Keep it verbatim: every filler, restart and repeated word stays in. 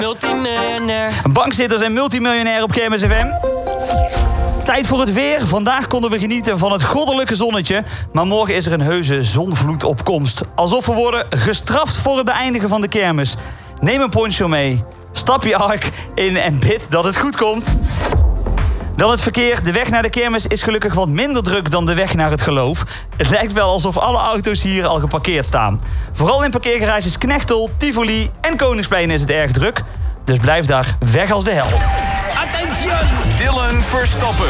Multimiljonair. Bankzitters en multimiljonair op Kermis F M. Tijd voor het weer. Vandaag konden we genieten van het goddelijke zonnetje. Maar morgen is er een heuse zonvloed op komst. Alsof we worden gestraft voor het beëindigen van de kermis. Neem een poncho mee. Stap je ark in en bid dat het goed komt. Dan het verkeer. De weg naar de kermis is gelukkig wat minder druk dan de weg naar het geloof. Het lijkt wel alsof alle auto's hier al geparkeerd staan. Vooral in parkeergarages Knechtel, Tivoli en Koningsplein is het erg druk. Dus blijf daar weg als de hel. Attention! Dylan Verstappen